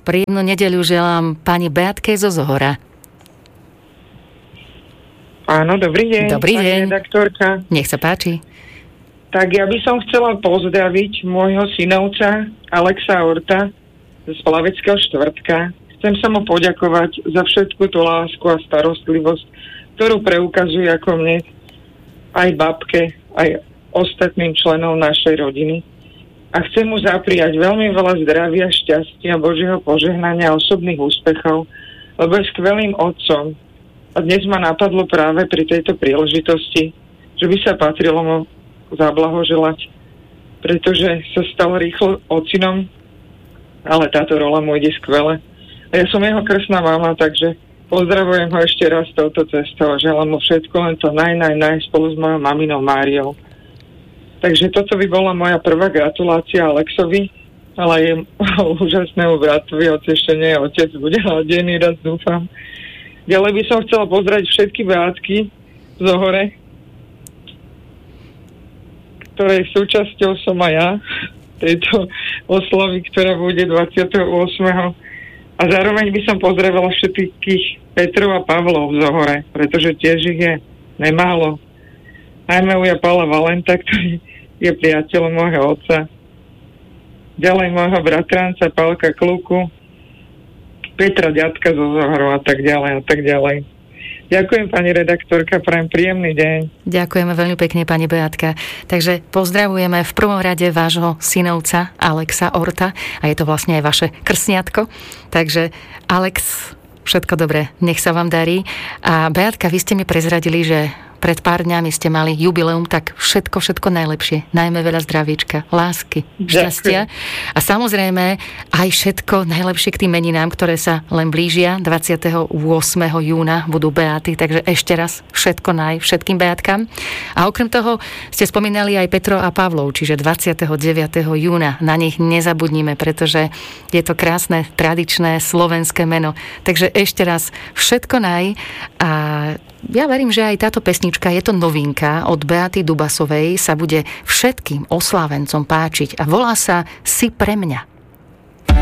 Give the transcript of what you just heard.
príjemnú nedeľu želám pani Beatke zo Zohora. Áno, dobrý deň. Dobrý deň. Redaktorka. Nech sa páči. Tak ja by som chcela pozdraviť môjho synovca Alexa Orta z Plaveckého štvrtka. Chcem sa mu poďakovať za všetku tú lásku a starostlivosť, ktorú preukazuje ako mne, aj babke, aj ostatným členom našej rodiny. A chcem mu zapriať veľmi veľa zdravia, šťastia, Božieho požehnania a osobných úspechov, lebo je skvelým otcom. A dnes ma napadlo práve pri tejto príležitosti, že by sa patrilo mu zablahoželať, pretože sa stal rýchlo ocinom, ale táto rola mu ide skvele. A ja som jeho krstná mama, takže pozdravujem ho ešte raz touto cestou a želám mu všetko len to naj spolu s mojou maminou Máriou. Takže toto by bola moja prvá gratulácia Alexovi, ale je úžasnému bratovi, hoci ešte nie je otec, bude ladený, raz dúfam. Ďalej by som chcela pozdraviť všetky Beatky v Zohore, ktorej súčasťou som aj ja, tejto oslavy, ktorá bude 28. A zároveň by som pozdravila všetkých Petrov a Pavlov v Zohore, pretože tiež ich je nemálo. Najmä uja Pála Valenta, ktorý je priateľom môjho otca. Ďalej môjho bratranca Pálka Kluku, Petra Ďatka zo Zohru a tak ďalej a tak ďalej. Ďakujem, pani redaktorka, prajem príjemný deň. Ďakujeme veľmi pekne, pani Beatka. Takže pozdravujeme v prvom rade vášho synovca Alexa Orta a je to vlastne aj vaše krstniatko. Takže Alex, všetko dobré, nech sa vám darí. A Beatka, vy ste mi prezradili, že pred pár dňami ste mali jubileum, tak všetko najlepšie. Najmä veľa zdravíčka, lásky, šťastia. A samozrejme aj všetko najlepšie k tým meninám, ktoré sa len blížia. 28. júna budú Beaty, takže ešte raz všetko všetkým Beatkám. A okrem toho ste spomínali aj Petro a Pavlov, čiže 29. júna. Na nich nezabudnime, pretože je to krásne, tradičné slovenské meno. Takže ešte raz všetko a ja verím, že aj táto pesnička, je to novinka od Beaty Dubasovej, sa bude všetkým oslávencom páčiť a volá sa Si pre mňa.